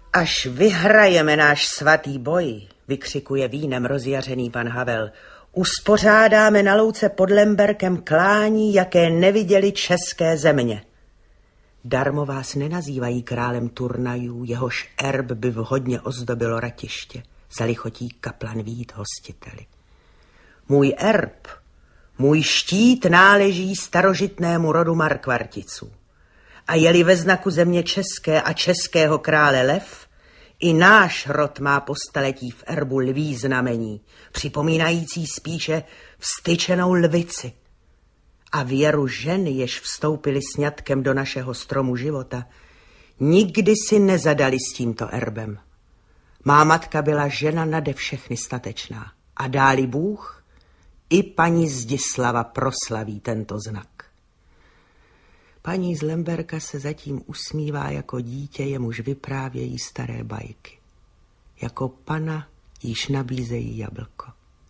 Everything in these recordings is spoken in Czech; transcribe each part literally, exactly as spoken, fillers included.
Až vyhrajeme náš svatý boj, vykřikuje vínem rozjařený pan Havel, uspořádáme na louce pod Lemberkem klání, jaké neviděli české země. Darmo vás nenazývají králem turnajů, jehož erb by vhodně ozdobilo ratiště, zalichotí kaplan Vít hostiteli. Můj erb, můj štít náleží starožitnému rodu Markvarticů. A jeli ve znaku země české a českého krále lev, i náš rod má po staletí v erbu lví znamení, připomínající spíše vztyčenou lvici. A věru žen, jež vstoupili sňatkem do našeho stromu života, nikdy si nezadali s tímto erbem. Má matka byla žena nade všechny statečná a dáli Bůh, i paní Zdislava proslaví tento znak. Paní z Lemberka se zatím usmívá jako dítě, jemuž vyprávějí staré bajky. Jako pana již nabízejí jablko.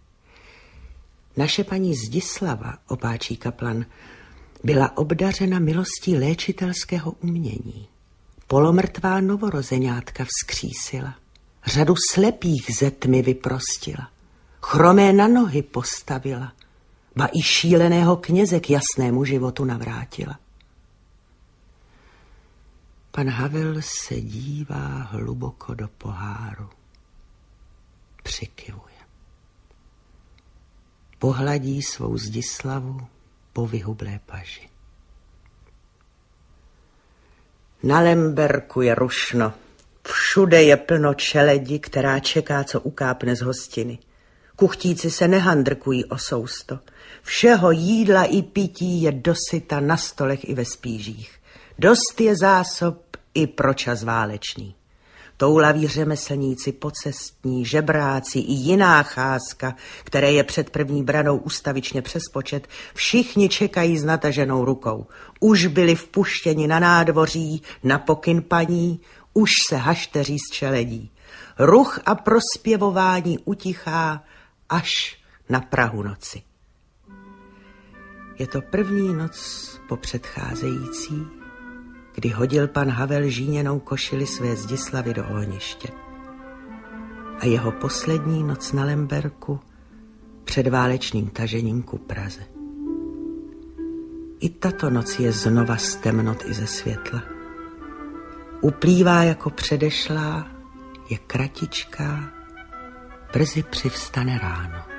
Naše paní Zdislava, opáčí kaplan, byla obdařena milostí léčitelského umění. Polomrtvá novorozeňátka vzkřísila. Řadu slepých ze tmy vyprostila. Chromé na nohy postavila. Ba i šíleného kněze k jasnému životu navrátila. Pan Havel se dívá hluboko do poháru. Přikyvuje. Pohladí svou Zdislavu po vyhublé paži. Na Lemberku je rušno. Všude je plno čeledi, která čeká, co ukápne z hostiny. Kuchtíci se nehandrkují o sousto. Všeho jídla i pití je dosyta na stolech i ve spížích. Dost je zásob i pro čas válečný. Toulaví řemeslníci pocestní, žebráci i jiná cházka, které je před první branou ustavičně přes počet, všichni čekají s nataženou rukou. Už byli vpuštěni na nádvoří, na pokyn paní, už se hašteří z čeledí. Ruch a prospěvování utichá až na prahu noci. Je to první noc po předcházející, kdy hodil pan Havel žíněnou košili své Zdislavy do ohniště. A jeho poslední noc na Lemberku před válečným tažením ku Praze. I tato noc je znova z temnot i ze světla. Uplývá jako předešlá, je kratičká, brzy přivstane ráno.